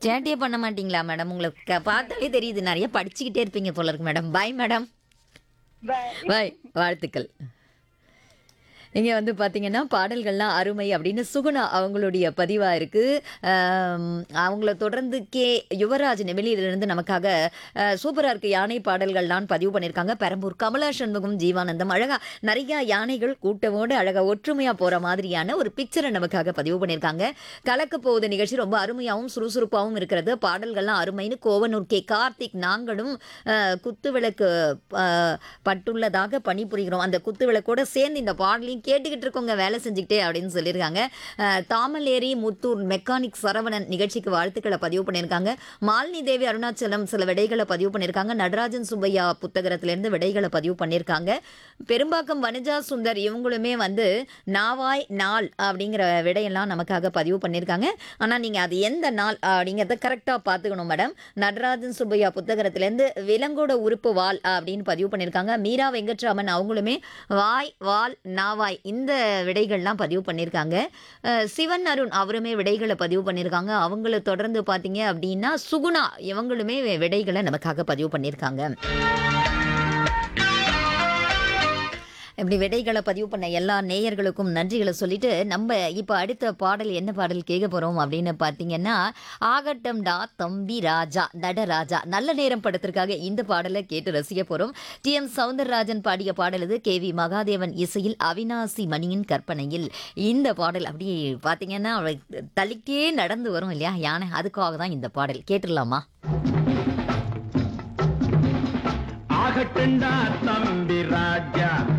சேட்டையே பண்ண மாட்டீங்களா மேடம்? உங்களுக்கு பார்த்தாலே தெரியுது நிறைய படிச்சுக்கிட்டே இருப்பீங்க போல இருக்கு மேடம். Bye madam. பாய். பாய். வாழ்த்துக்கள். இங்கே வந்து பார்த்தீங்கன்னா பாடல்கள்லாம் அருமை அப்படின்னு சுகுணா அவங்களுடைய பதிவாக இருக்குது. அவங்கள தொடர்ந்து யுவராஜ் நெமிலியிலிருந்து நமக்காக சூப்பராக இருக்குது யானை பாடல்கள்லாம் பதிவு பண்ணியிருக்காங்க. பெரம்பூர் கமலா சண்முகம் ஜீவானந்தம் அழகாக நிறையா யானைகள் கூட்டமோடு அழகாக ஒற்றுமையாக போகிற மாதிரியான ஒரு பிக்சரை நமக்காக பதிவு பண்ணியிருக்காங்க. கலக்க போகுது நிகழ்ச்சி ரொம்ப அருமையாகவும் சுறுசுறுப்பாகவும் இருக்கிறது. பாடல்கள்லாம் அருமைன்னு கோவனூர் கார்த்திக் நாங்களும் குத்துவிளக்கு பட்டுள்ளதாக பணிபுரிகிறோம். அந்த குத்துவிளக்கோட சேர்ந்து இந்த பாடலையும் கேட்டுக்கிட்டு இருக்கோங்க வேலை செஞ்சுக்கிட்டே அப்படின்னு சொல்லியிருக்காங்க. தாமலேரி முத்தூர் மெக்கானிக் சரவணன் நிகழ்ச்சிக்கு வாழ்த்துக்களை பதிவு பண்ணியிருக்காங்க. மாலினி தேவி அருணாச்சலம் சில விடைகளை பதிவு பண்ணியிருக்காங்க. நடராஜன் சுப்பையா புத்தகத்திலேருந்து விடைகளை பதிவு பண்ணியிருக்காங்க. பெரும்பாக்கம் வனிஜா சுந்தர் இவங்களுமே வந்து நாவாய் நாள் அப்படிங்கிற விடையெல்லாம் நமக்காக பதிவு பண்ணியிருக்காங்க. ஆனால் நீங்கள் அது எந்த நாள் அப்படிங்கிறத கரெக்டாக பார்த்துக்கணும் மேடம். நடராஜன் சுப்பையா புத்தகத்திலேருந்து விலங்கோட உறுப்பு வால் அப்படின்னு பதிவு பண்ணியிருக்காங்க. மீரா வெங்கட்ராமன் அவங்களுமே வாய் வால் நாவாய் இந்த விடைகள்லாம் பதிவு பண்ணியிருக்காங்க. சிவன் அருண் அவருமே விடைகளை பதிவு பண்ணியிருக்காங்க. அவங்கள தொடர்ந்து பார்த்தீங்க அப்படின்னா சுகுணா இவங்களுமே விடைகளை நமக்காக பதிவு பண்ணியிருக்காங்க. இப்படி விடைகளை பதிவு பண்ண எல்லா நேயர்களுக்கும் நன்றிகளை சொல்லிட்டு நம்ம இப்போ அடுத்த பாடல் என்ன பாடல் கேட்க போகிறோம் அப்படின்னு பார்த்தீங்கன்னா ஆகட்டம்டா தம்பி ராஜா நடராஜா நல்ல நேரம் படத்திற்காக இந்த பாடலை கேட்டு ரசிக்க போகிறோம். டி.எம். சௌந்தரராஜன் பாடிய பாடல் இது. கே.வி. மகாதேவன் இசையில் அவினாசி மணியின் கற்பனையில் இந்த பாடல் அப்படி பார்த்தீங்கன்னா தலிக்கே நடந்து வரும் இல்லையா யானை, அதுக்காக தான் இந்த பாடல். கேட்டுடலாமா? ஆகட்டண்டா தம்பி ராஜா